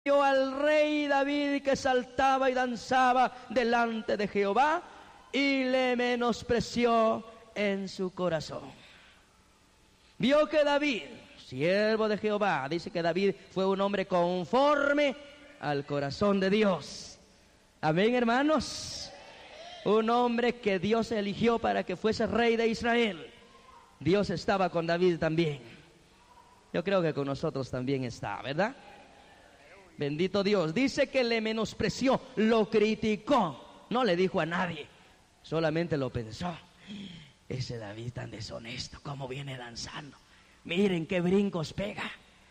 Vio al rey David que saltaba y danzaba delante de Jehová y le menospreció en su corazón. Vio que David, siervo de Jehová, dice que David fue un hombre conforme al corazón de Dios. Amén, hermanos. Un hombre que Dios eligió para que fuese rey de Israel. Dios estaba con David también. Yo creo que con nosotros también está, ¿verdad? Bendito Dios. Dice que le menospreció, lo criticó. No le dijo a nadie, solamente lo pensó. Ese David tan deshonesto, cómo viene danzando. Miren qué brincos pega.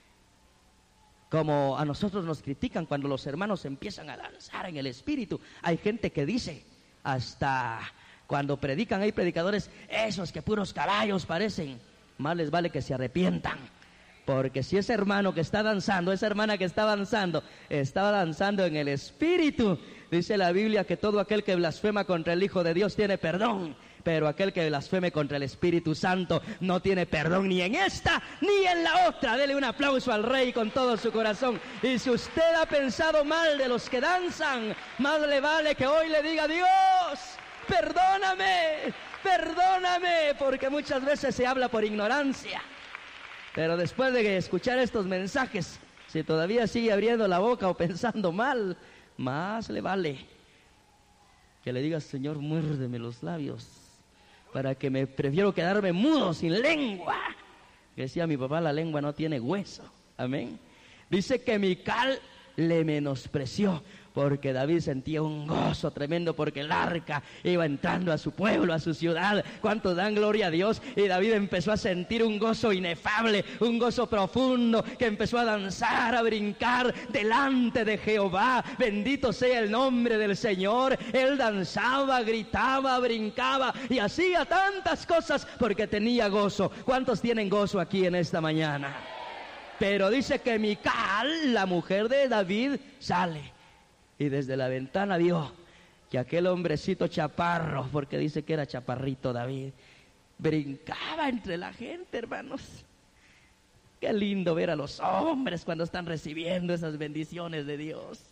Como a nosotros nos critican cuando los hermanos empiezan a danzar en el espíritu. Hay gente que dice, hasta cuando predican, hay predicadores, esos que puros caballos parecen. Más les vale que se arrepientan. Porque si ese hermano que está danzando, esa hermana que está danzando, estaba danzando en el espíritu, dice la Biblia que todo aquel que blasfema contra el Hijo de Dios tiene perdón, pero aquel que blasfeme contra el Espíritu Santo no tiene perdón ni en esta ni en la otra. Dele un aplauso al Rey con todo su corazón. Y si usted ha pensado mal de los que danzan, más le vale que hoy le diga: Dios, perdóname, perdóname, porque muchas veces se habla por ignorancia. Pero después de escuchar estos mensajes, si todavía sigue abriendo la boca o pensando mal, más le vale que le diga: Señor, muérdeme los labios, para que me prefiero quedarme mudo, sin lengua. Que decía mi papá, la lengua no tiene hueso. Amén. Dice que Mical le menospreció, porque David sentía un gozo tremendo, porque el arca iba entrando a su pueblo, a su ciudad. ¿Cuántos dan gloria a Dios? Y David empezó a sentir un gozo inefable, un gozo profundo, que empezó a danzar, a brincar delante de Jehová. Bendito sea el nombre del Señor. Él danzaba, gritaba, brincaba y hacía tantas cosas porque tenía gozo. ¿Cuántos tienen gozo aquí en esta mañana? Pero dice que Mical, la mujer de David, sale y desde la ventana vio que aquel hombrecito chaparro, porque dice que era chaparrito David, brincaba entre la gente, hermanos. Qué lindo ver a los hombres cuando están recibiendo esas bendiciones de Dios.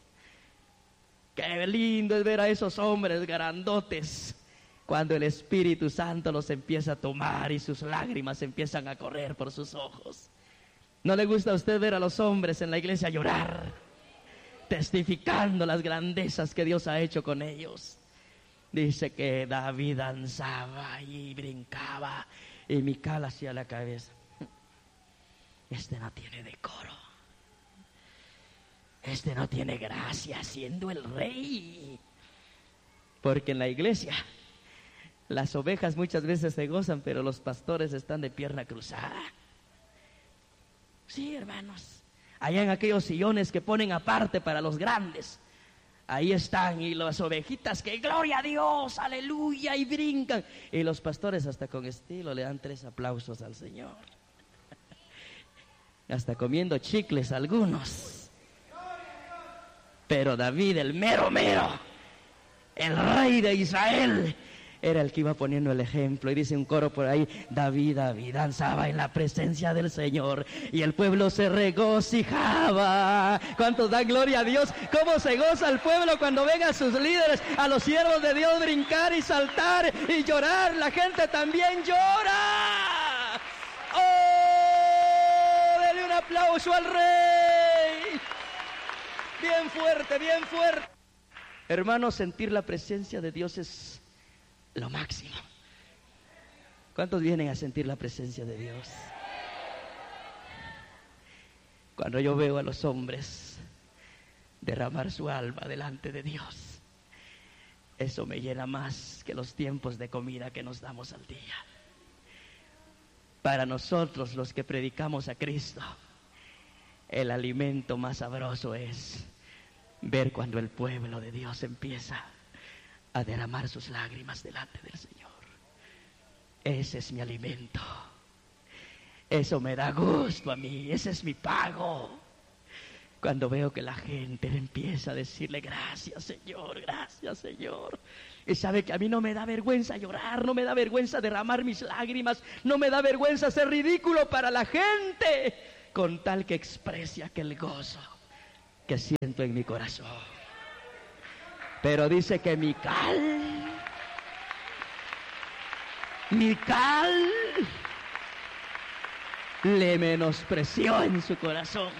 Qué lindo es ver a esos hombres grandotes cuando el Espíritu Santo los empieza a tomar y sus lágrimas empiezan a correr por sus ojos. ¿No le gusta a usted ver a los hombres en la iglesia llorar, testificando las grandezas que Dios ha hecho con ellos? Dice que David danzaba y brincaba y Mical hacía la cabeza. Este no tiene decoro, este no tiene gracia siendo el rey. Porque en la iglesia las ovejas muchas veces se gozan, pero los pastores están de pierna cruzada. Sí, hermanos, allá en aquellos sillones que ponen aparte para los grandes, ahí están, y las ovejitas que gloria a Dios, aleluya, y brincan, y los pastores hasta con estilo le dan 3 aplausos al Señor, hasta comiendo chicles algunos. Pero David, el mero mero, el rey de Israel, era el que iba poniendo el ejemplo. Y dice un coro por ahí: David danzaba en la presencia del Señor y el pueblo se regocijaba. ¿Cuántos dan gloria a Dios? ¿Cómo se goza el pueblo cuando ven a sus líderes, a los siervos de Dios, brincar y saltar y llorar? La gente también llora. ¡Oh! Dele un aplauso al Rey. Bien fuerte, bien fuerte. Hermanos, sentir la presencia de Dios es lo máximo. ¿Cuántos vienen a sentir la presencia de Dios? Cuando yo veo a los hombres derramar su alma delante de Dios, eso me llena más que los tiempos de comida que nos damos al día. Para nosotros, los que predicamos a Cristo, el alimento más sabroso es ver cuando el pueblo de Dios empieza a derramar sus lágrimas delante del Señor. Ese es mi alimento. Eso me da gusto a mí. Ese es mi pago. Cuando veo que la gente empieza a decirle: gracias, Señor, gracias, Señor. Y sabe que a mí no me da vergüenza llorar, no me da vergüenza derramar mis lágrimas, no me da vergüenza ser ridículo para la gente, con tal que exprese aquel gozo que siento en mi corazón. Pero dice que Mical le menospreció en su corazón.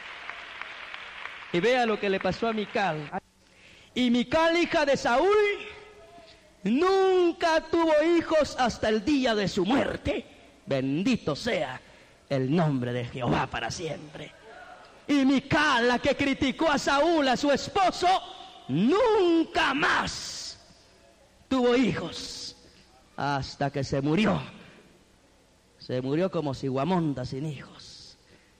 Y vea lo que le pasó a Mical. Y Mical, hija de Saúl, nunca tuvo hijos hasta el día de su muerte. Bendito sea el nombre de Jehová para siempre. Y Mical, la que criticó a Saúl, a su esposo, nunca más tuvo hijos hasta que se murió. Se murió como ciguamonda sin hijos,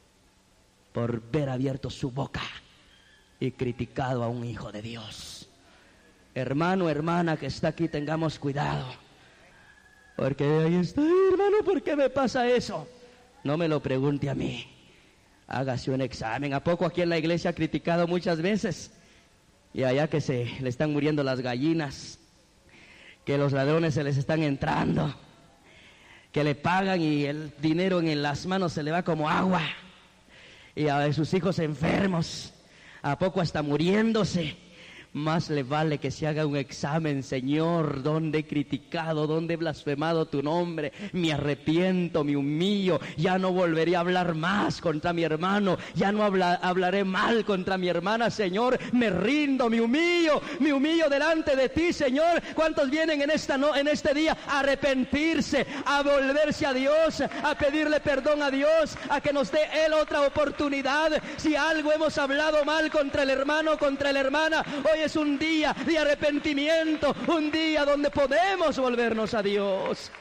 por ver abierto su boca y criticado a un hijo de Dios. Hermano, hermana que está aquí, tengamos cuidado. Porque ahí está, hermano, ¿por qué me pasa eso? No me lo pregunte a mí. Hágase un examen. ¿A poco aquí en la iglesia ha criticado muchas veces? Y allá que se le están muriendo las gallinas, que los ladrones se les están entrando, que le pagan y el dinero en las manos se le va como agua, y a sus hijos enfermos, ¿a poco hasta muriéndose? Más le vale que se haga un examen. Señor, ¿dónde he criticado? ¿Dónde he blasfemado tu nombre? Me arrepiento, me humillo. Ya no volveré a hablar más contra mi hermano. Ya no hablaré mal contra mi hermana. Señor, me rindo, me humillo delante de ti, Señor. ¿Cuántos vienen en este día a arrepentirse, a volverse a Dios, a pedirle perdón a Dios, a que nos dé Él otra oportunidad? Si algo hemos hablado mal contra el hermano, contra la hermana, hoy es un día de arrepentimiento, un día donde podemos volvernos a Dios.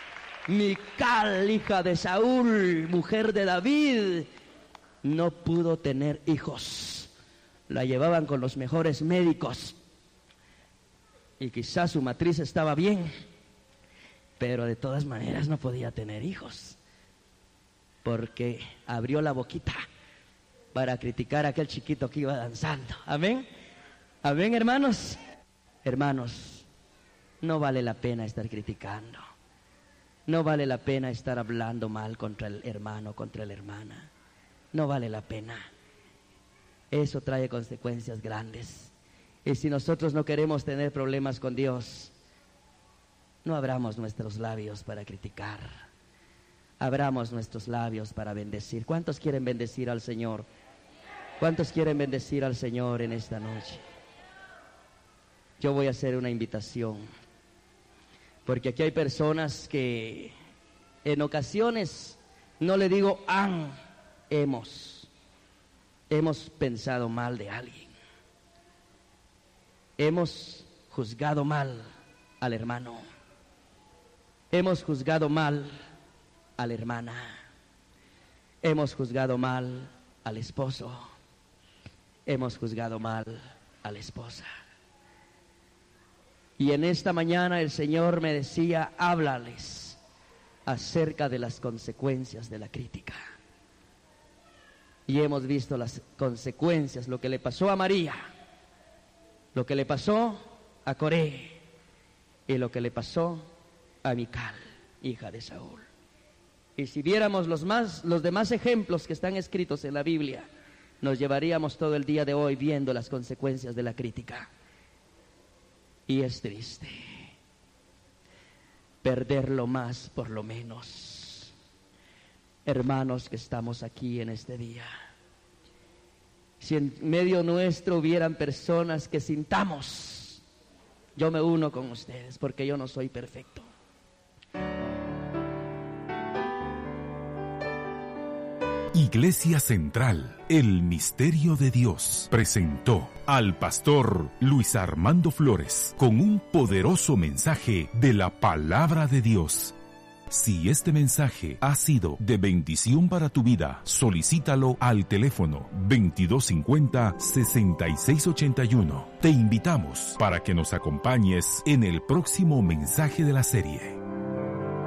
Mical, hija de Saúl, mujer de David, no pudo tener hijos. La llevaban con los mejores médicos y quizás su matriz estaba bien, pero de todas maneras no podía tener hijos, porque abrió la boquita para criticar a aquel chiquito que iba danzando. Amén. Amén, hermanos. Hermanos, no vale la pena estar criticando. No vale la pena estar hablando mal contra el hermano, contra la hermana. No vale la pena. Eso trae consecuencias grandes. Y si nosotros no queremos tener problemas con Dios, no abramos nuestros labios para criticar. Abramos nuestros labios para bendecir. ¿Cuántos quieren bendecir al Señor? ¿Cuántos quieren bendecir al Señor en esta noche? Yo voy a hacer una invitación, porque aquí hay personas que en ocasiones, no le digo hemos pensado mal de alguien. Hemos juzgado mal al hermano. Hemos juzgado mal a la hermana. Hemos juzgado mal al esposo. Hemos juzgado mal a la esposa. Y en esta mañana el Señor me decía, háblales acerca de las consecuencias de la crítica. Y hemos visto las consecuencias, lo que le pasó a María, lo que le pasó a Coré y lo que le pasó a Mical, hija de Saúl. Y si viéramos los demás ejemplos que están escritos en la Biblia, nos llevaríamos todo el día de hoy viendo las consecuencias de la crítica. Y es triste perder lo más por lo menos. Hermanos que estamos aquí en este día, si en medio nuestro hubieran personas que sintamos, yo me uno con ustedes porque yo no soy perfecto. Iglesia Central, el Misterio de Dios, presentó al pastor Luis Armando Flores con un poderoso mensaje de la Palabra de Dios. Si este mensaje ha sido de bendición para tu vida, solicítalo al teléfono 2250-6681. Te invitamos para que nos acompañes en el próximo mensaje de la serie.